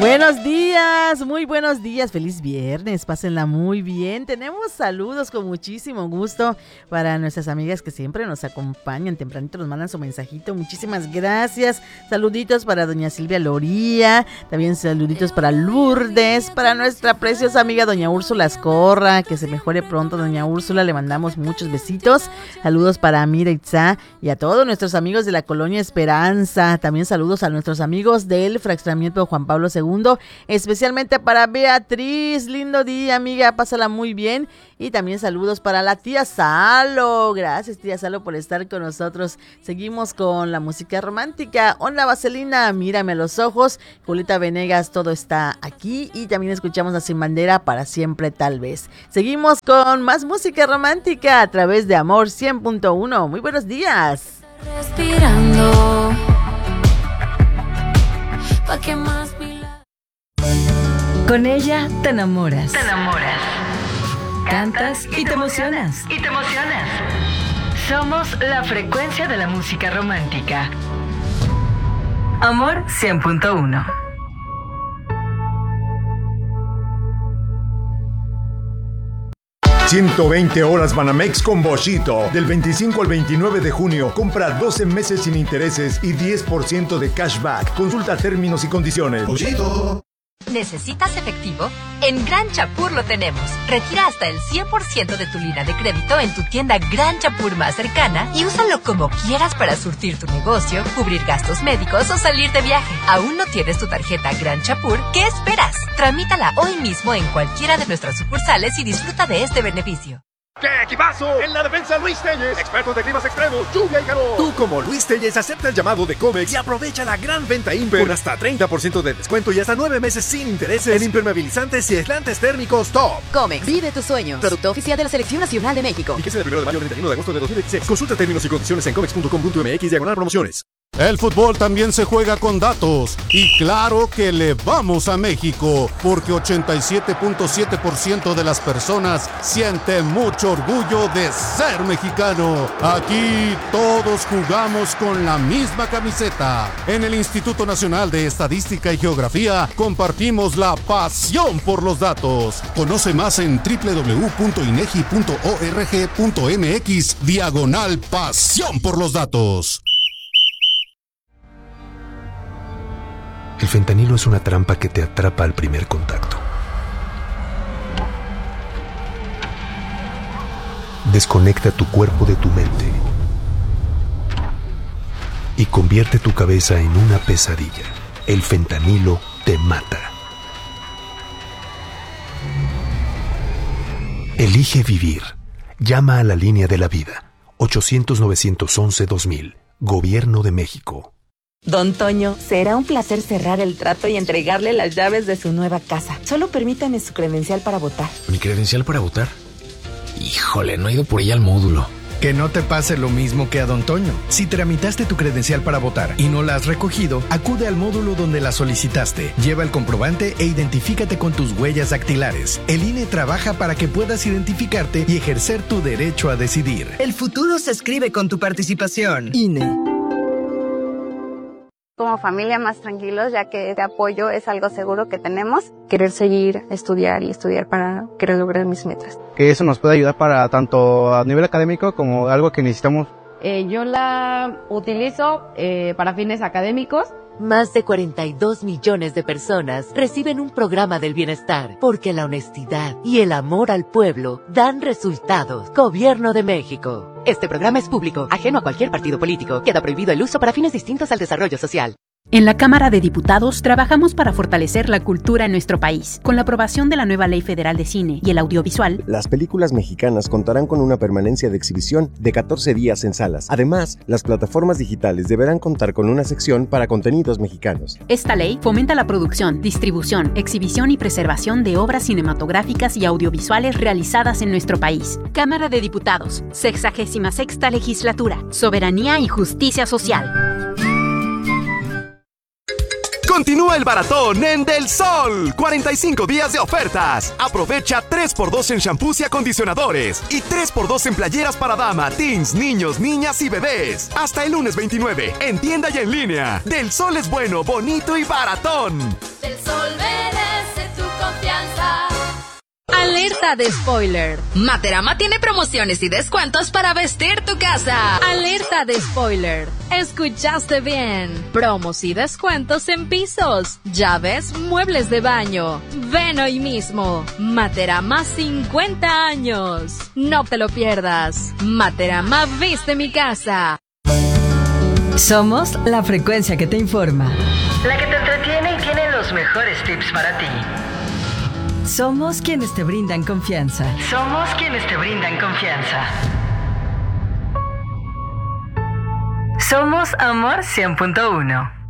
Muy buenos días, feliz viernes, pásenla muy bien. Tenemos saludos con muchísimo gusto para nuestras amigas que siempre nos acompañan, tempranito nos mandan su mensajito, muchísimas gracias. Saluditos para doña Silvia Loría, también saluditos para Lourdes, para nuestra preciosa amiga doña Úrsula Escorra, que se mejore pronto doña Úrsula, le mandamos muchos besitos. Saludos para Amira Itzá y a todos nuestros amigos de la Colonia Esperanza, también saludos a nuestros amigos del Fraccionamiento Juan Pablo II, especialmente para Beatriz. Lindo día, amiga, pásala muy bien. Y también saludos para la tía Salo. Gracias, tía Salo, por estar con nosotros. Seguimos con la música romántica. Hola, Vaselina, mírame a los ojos. Julieta Venegas, todo está aquí. Y también escuchamos a Sin Bandera, Para Siempre Tal Vez. Seguimos con más música romántica a través de Amor 100.1. Muy buenos días. Respirando. ¿Pa' qué más? Con ella te enamoras. Te enamoras. Cantas y te emocionas. Y te emocionas. Somos la frecuencia de la música romántica. Amor 100.1. 120 horas Banamex con Boschito. Del 25 al 29 de junio, compra 12 meses sin intereses y 10% de cashback. Consulta términos y condiciones. Boschito. ¿Necesitas efectivo? En Gran Chapur lo tenemos. Retira hasta el 100% de tu línea de crédito en tu tienda Gran Chapur más cercana y úsalo como quieras para surtir tu negocio, cubrir gastos médicos o salir de viaje. ¿Aún no tienes tu tarjeta Gran Chapur? ¿Qué esperas? Tramítala hoy mismo en cualquiera de nuestras sucursales y disfruta de este beneficio. ¡Qué equipazo! En la defensa Luis Telles, expertos de climas extremos, lluvia y calor. Tú como Luis Telles acepta el llamado de Comex y aprovecha la gran venta Imper con hasta 30% de descuento y hasta 9 meses sin intereses en impermeabilizantes y aislantes térmicos top. Comex, vive tus sueños. Producto oficial de la Selección Nacional de México. Fíjese del 1 de mayo al 31 de agosto de 2016. Consulta términos y condiciones en comex.com.mx/promociones. El fútbol también se juega con datos y claro que le vamos a México porque 87.7% de las personas sienten mucho orgullo de ser mexicano. Aquí todos jugamos con la misma camiseta. En el Instituto Nacional de Estadística y Geografía compartimos la pasión por los datos. Conoce más en www.inegi.org.mx/pasión por los datos. El fentanilo es una trampa que te atrapa al primer contacto. Desconecta tu cuerpo de tu mente y convierte tu cabeza en una pesadilla. El fentanilo te mata. Elige vivir. Llama a la línea de la vida. 800-911-2000. Gobierno de México. Don Toño, será un placer cerrar el trato y entregarle las llaves de su nueva casa. Solo permítame su credencial para votar. ¿Mi credencial para votar? Híjole, no he ido por ella al módulo. Que no te pase lo mismo que a Don Toño. Si tramitaste tu credencial para votar y no la has recogido, acude al módulo donde la solicitaste. Lleva el comprobante e identifícate con tus huellas dactilares. El INE trabaja para que puedas identificarte y ejercer tu derecho a decidir. El futuro se escribe con tu participación. INE. Como familia más tranquilos, ya que este apoyo es algo seguro que tenemos. Querer seguir, estudiar para querer lograr mis metas. Que eso nos puede ayudar para tanto a nivel académico como algo que necesitamos. Yo la utilizo para fines académicos. Más de 42 millones de personas reciben un programa del bienestar porque la honestidad y el amor al pueblo dan resultados. Gobierno de México. Este programa es público, ajeno a cualquier partido político. Queda prohibido el uso para fines distintos al desarrollo social. En la Cámara de Diputados trabajamos para fortalecer la cultura en nuestro país. Con la aprobación de la nueva Ley Federal de Cine y el Audiovisual, las películas mexicanas contarán con una permanencia de exhibición de 14 días en salas. Además, las plataformas digitales deberán contar con una sección para contenidos mexicanos. Esta ley fomenta la producción, distribución, exhibición y preservación de obras cinematográficas y audiovisuales realizadas en nuestro país. Cámara de Diputados, 66ª Legislatura, Soberanía y Justicia Social. Continúa el baratón en Del Sol. 45 días de ofertas. Aprovecha 3x2 en shampoos y acondicionadores. Y 3x2 en playeras para dama, teens, niños, niñas y bebés. Hasta el lunes 29. En tienda y en línea. Del Sol es bueno, bonito y baratón. El Sol merece tu confianza. Alerta de spoiler. Materama tiene promociones y descuentos para vestir tu casa. Alerta de spoiler. Escuchaste bien. Promos y descuentos en pisos, llaves, muebles de baño. Ven hoy mismo. Materama 50 años. No te lo pierdas. Materama viste mi casa. Somos la frecuencia que te informa. La que te entretiene y tiene los mejores tips para ti. Somos quienes te brindan confianza. Somos quienes te brindan confianza. Somos Amor 100.1.